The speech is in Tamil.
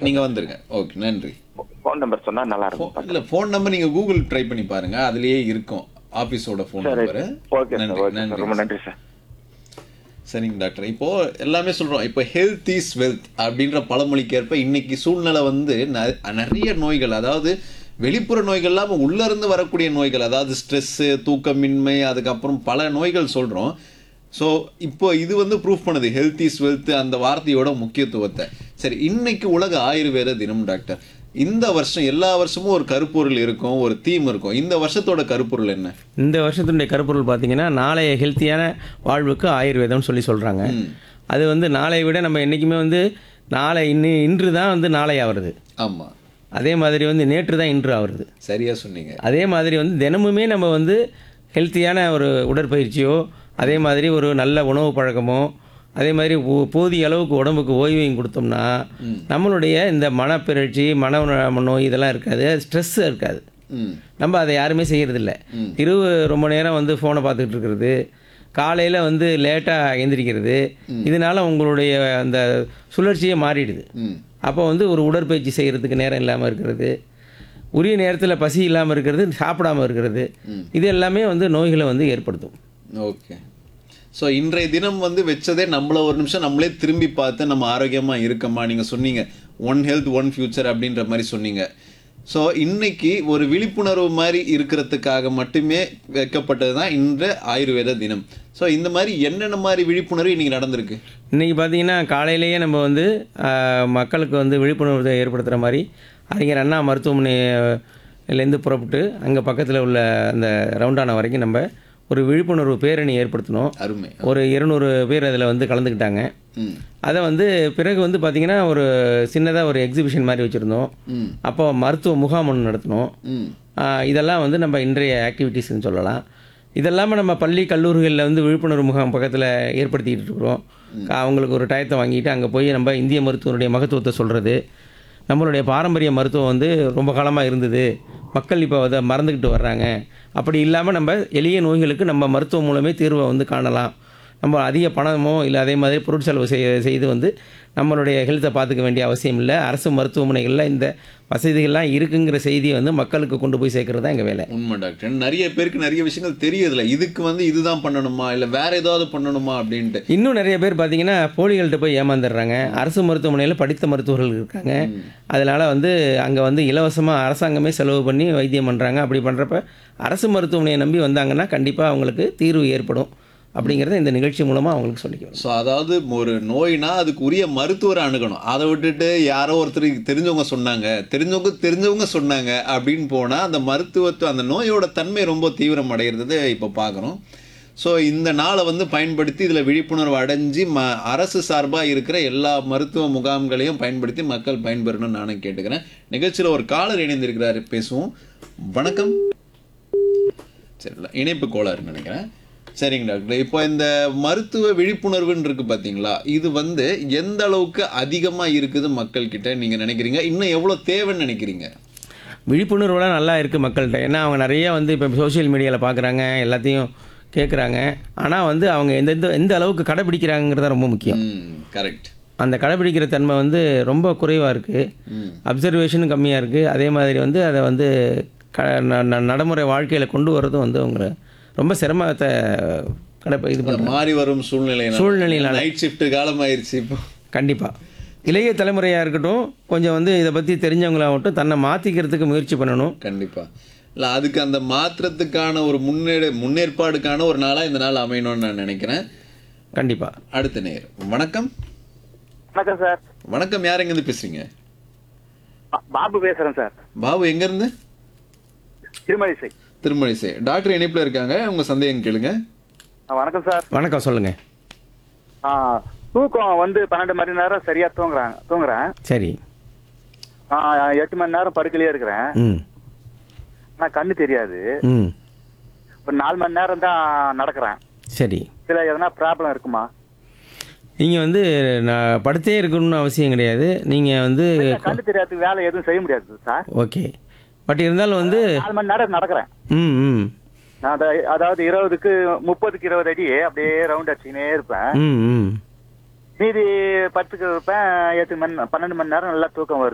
நீங்க வந்துருங்க. ஓகே, நன்றி. ஃபோன் நம்பர் சொன்னா நல்லா இருக்கும். இல்ல, ஃபோன் நம்பர் நீங்க கூகுள் ட்ரை பண்ணி பாருங்க, அதுலயே இருக்கும் ஆபீஸோட ஃபோன் சரி நம்பர். ஓகே சார், நன்றி ஓகே சார், நன்றி. ரொம்ப நன்றி சார். சரிங்க டாக்டர். இப்போ எல்லாமே சொல்றோம், இப்போ ஹெல்த் இஸ் வெல்த் அப்படின்ற பழமொழிக்கேற்ப இன்னைக்கு சூழ்நிலை வந்து நிறைய நோய்கள், அதாவது வெளிப்புற நோய்கள் இல்லாம உள்ள இருந்து வரக்கூடிய நோய்கள், அதாவது ஸ்ட்ரெஸ், தூக்கமின்மை, அதுக்கப்புறம் பல நோய்கள் சொல்றோம். ஸோ இப்போ இது வந்து ப்ரூஃப் பண்ணுது ஹெல்த் இஸ் வெல்த் அந்த வார்த்தையோட முக்கியத்துவத்தை. சரி, இன்னைக்கு உலக ஆயுர்வேத தினம் டாக்டர். இந்த வருஷம் எல்லா வருஷமும் ஒரு கருப்பொருள் இருக்கும், ஒரு தீம் இருக்கும். இந்த வருஷத்தோட கருப்பொருள் என்ன? இந்த வருஷத்தினுடைய கருப்பொருள் பார்த்தீங்கன்னா, நாளைய ஹெல்த்தியான வாழ்வுக்கு ஆயுர்வேதம்னு சொல்கிறாங்க. அது வந்து நாளைய விட நம்ம என்றைக்குமே வந்து நாளை இன்று தான் வந்து நாளை ஆகிறது. ஆமாம். அதே மாதிரி வந்து நேற்று தான் இன்று ஆகிறது. சரியாக சொன்னீங்க. அதே மாதிரி வந்து தினமுமே நம்ம வந்து ஹெல்த்தியான ஒரு உடற்பயிற்சியோ, அதே மாதிரி ஒரு நல்ல உணவு பழக்கமோ, அதே மாதிரி போதிய அளவுக்கு உடம்புக்கு ஓய்வையும் கொடுத்தோம்னா நம்மளுடைய இந்த மனப்பிறழ்ச்சி, மன நோய் இதெல்லாம் இருக்காது, ஸ்ட்ரெஸ் இருக்காது. நம்ம அதை யாருமே செய்கிறதில்ல. இரவு ரொம்ப நேரம் வந்து ஃபோனை பார்த்துக்கிட்டு இருக்கிறது, காலையில் வந்து லேட்டாக எந்திரிக்கிறது, இதனால் உங்களுடைய அந்த சுழற்சியே மாறிடுது. அப்போ வந்து ஒரு உடற்பயிற்சி செய்கிறதுக்கு நேரம் இல்லாமல் இருக்கிறது, உரிய நேரத்தில் பசி இல்லாமல் இருக்கிறது, சாப்பிடாமல் இருக்கிறது, இது எல்லாமே வந்து நோய்களை வந்து ஏற்படுத்தும். ஓகே. ஸோ இன்றைய தினம் வந்து வச்சதே நம்மள ஒரு நிமிஷம் நம்மளே திரும்பி பார்த்து நம்ம ஆரோக்கியமாக இருக்கமா, நீங்கள் சொன்னீங்க ஒன் ஹெல்த் ஒன் ஃபியூச்சர் அப்படின்ற மாதிரி சொன்னீங்க. ஸோ இன்னைக்கு ஒரு விழிப்புணர்வு மாதிரி இருக்கிறதுக்காக மட்டுமே வைக்கப்பட்டது தான் இன்று ஆயுர்வேத தினம். ஸோ இந்த மாதிரி என்னென்ன மாதிரி விழிப்புணர்வு இன்னைக்கு நடந்திருக்கு? இன்றைக்கி பார்த்தீங்கன்னா காலையிலேயே நம்ம வந்து மக்களுக்கு வந்து விழிப்புணர்வு ஏற்படுத்துகிற மாதிரி அறிஞர் அண்ணா மருத்துவமனையிலேருந்து புறப்பட்டு அங்கே பக்கத்தில் உள்ள அந்த ரவுண்டானா வரைக்கும் நம்ம ஒரு விழிப்புணர்வு பேரணி ஏற்படுத்தணும். அருமை. ஒரு 200 பேர் அதில் வந்து கலந்துக்கிட்டாங்க. அதை வந்து பிறகு வந்து பார்த்திங்கன்னா ஒரு சின்னதாக ஒரு எக்ஸிபிஷன் மாதிரி வச்சுருந்தோம். அப்போ மருத்துவ முகாம் ஒன்று நடத்தினோம். இதெல்லாம் வந்து நம்ம இன்றைய ஆக்டிவிட்டீஸ்ன்னு சொல்லலாம். இதெல்லாமல் நம்ம பள்ளி கல்லூரிகளில் வந்து விழிப்புணர்வு முகாம் பக்கத்தில் ஏற்படுத்திக்கிட்டு இருக்கிறோம். அவங்களுக்கு ஒரு டயத்தை வாங்கிட்டு அங்கே போய் நம்ம இந்திய மருத்துவனுடைய மகத்துவத்தை சொல்கிறது, நம்மளுடைய பாரம்பரிய மருத்துவம் வந்து ரொம்ப காலமாக இருந்தது, மக்கள் இப்போ அதை மறந்துக்கிட்டு வர்றாங்க, அப்படி இல்லாமல் நம்ம எளிய நோய்களுக்கு நம்ம மருத்துவம் மூலமே தீர்வை வந்து காணலாம், நம்ம அதிக பணமோ இல்லை அதே மாதிரி பொருட்செலவு செய்து வந்து நம்மளுடைய ஹெல்த்தை பார்த்துக்க வேண்டிய அவசியம் இல்லை, அரசு மருத்துவமனைகளில் இந்த வசதிகள்லாம் இருக்குங்கிற செய்தியை வந்து மக்களுக்கு கொண்டு போய் சேர்க்கறது தான் எங்கள் வேலை. உண்மை டாக்டர். நிறைய பேருக்கு நிறைய விஷயங்கள் தெரியதில்லை, இதுக்கு வந்து இதுதான் பண்ணணுமா இல்லை வேற ஏதாவது பண்ணணுமா அப்படின்ட்டு. இன்னும் நிறைய பேர் பார்த்தீங்கன்னா போலிகள்கிட்ட போய் ஏமாந்துடுறாங்க. அரசு மருத்துவமனையில் படித்த மருத்துவர்கள் இருக்காங்க, அதனால் வந்து அங்கே வந்து இலவசமாக அரசாங்கமே செலவு பண்ணி வைத்தியம் பண்ணுறாங்க. அப்படி பண்ணுறப்ப அரசு மருத்துவமனையை நம்பி வந்தாங்கன்னா கண்டிப்பாக அவங்களுக்கு தீர்வு ஏற்படும் அப்படிங்கிறத இந்த நிகழ்ச்சி மூலமாக அவங்களுக்கு சொல்லிக்குவோம். ஸோ அதாவது ஒரு நோய்னா அதுக்கு உரிய மருத்துவரை அணுகணும். அதை விட்டுட்டு யாரோ ஒருத்தர் தெரிஞ்சவங்க சொன்னாங்க அப்படின்னு போனால் அந்த மருத்துவத்தை அந்த நோயோட தன்மை ரொம்ப தீவிரம் அடைகிறது இப்போ பார்க்குறோம். ஸோ இந்த நாளை வந்து பயன்படுத்தி இதில் விழிப்புணர்வு அடைஞ்சு அரசு சார்பாக இருக்கிற எல்லா மருத்துவ முகாம்களையும் பயன்படுத்தி மக்கள் பயன்பெறணும்னு நானும் கேட்டுக்கிறேன். நிகழ்ச்சியில் ஒரு காலர் இணைந்திருக்கிறாரு, பேசுவோம். வணக்கம். சரி, இணைப்பு கோளாறுன்னு நினைக்கிறேன். சரிங்க டாக்டர். இப்போ இந்த மருத்துவ விழிப்புணர்வுன்னு இருக்குது பார்த்தீங்களா, இது வந்து எந்த அளவுக்கு அதிகமாக இருக்குது மக்கள்கிட்ட நீங்கள் நினைக்கிறீங்க? இன்னும் எவ்வளோ தேவைன்னு நினைக்கிறீங்க? விழிப்புணர்வுலாம் நல்லா இருக்குது மக்கள்கிட்ட. ஏன்னா அவங்க நிறைய வந்து இப்போ சோஷியல் மீடியாவில் பார்க்குறாங்க, எல்லாத்தையும் கேட்குறாங்க. ஆனால் வந்து அவங்க எந்த அளவுக்கு கடைப்பிடிக்கிறாங்கிறத ரொம்ப முக்கியம். கரெக்ட். அந்த கடைப்பிடிக்கிற தன்மை வந்து ரொம்ப குறைவாக இருக்குது, அப்சர்வேஷனும் கம்மியாக இருக்குது. அதே மாதிரி வந்து அதை வந்து நடைமுறை வாழ்க்கையில் கொண்டு வர்றதும் வந்து அவங்க ரொம்ப சிரமத்தை இது மாறி வரும் சூழ்நிலையில நைட் ஷிஃப்ட் காலம் ஆயிடுச்சு இப்போ. கண்டிப்பாக இளைய தலைமுறையாக இருக்கட்டும், கொஞ்சம் வந்து இதை பற்றி தெரிஞ்சவங்களாகட்டும் தன்னை மாற்றிக்கிறதுக்கு முயற்சி பண்ணணும். கண்டிப்பாக. இல்லை, அதுக்கு அந்த மாற்றத்துக்கான ஒரு முன்னேற்பாடுக்கான ஒரு நாளாக இந்த நாள் அமையணும்னு நான் நினைக்கிறேன். கண்டிப்பாக. அடுத்த நேர். வணக்கம். வணக்கம் சார். வணக்கம். யார் எங்கேருந்து பேசுறீங்க? பாபு பேசுகிறேன் சார். பாபு எங்கேருந்து? திருமழிசை. திருமழிசை. டாக்டர் இணைப்பில் இருக்காங்க, உங்கள் சந்தேகம் கேளுங்க. வணக்கம் சார். வணக்கம், சொல்லுங்கள். தூக்கம் வந்து 12 மணி நேரம் சரியா தூங்குறேன். சரி. 8 மணி நேரம் படுக்கலையே இருக்கிறேன். ஆனால் கண்ணு தெரியாது. ஒரு 4 மணி நேரம் தான் நடக்கிறேன். சரி. இதில் எதனா ப்ராப்ளம் இருக்குமா? நீங்கள் வந்து நான் படுத்தே இருக்கணும்னு அவசியம் கிடையாது. நீங்கள் வந்து கண்ணு தெரியாதுக்கு வேலை எதுவும் செய்ய முடியாது சார். ஓகே. பட் இருந்தாலும் வந்து 4 மணி நேரம் நடக்கிறேன். அதாவது 20க்கு 30க்கு 20 அடி அப்படியே ரவுண்ட் அடிச்சுக்கினே இருப்பேன். மீதி 10க்கு இருப்பேன். 12 மணி நேரம் நல்லா தூக்கம் வருது.